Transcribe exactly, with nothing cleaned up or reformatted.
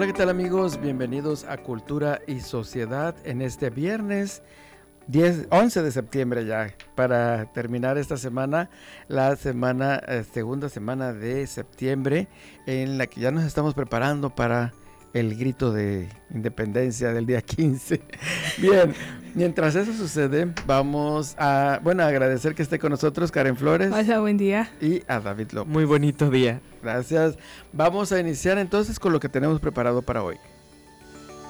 Hola, ¿qué tal amigos? Bienvenidos a Cultura y Sociedad en este viernes diez, once de septiembre ya, para terminar esta semana, la semana, eh, segunda semana de septiembre, en la que ya nos estamos preparando para el grito de independencia del día quince. Bien, mientras eso sucede, vamos a, bueno, agradecer que esté con nosotros Karen Flores. Hola, buen día. Y a David López. Muy bonito día. Gracias. Vamos a iniciar entonces con lo que tenemos preparado para hoy.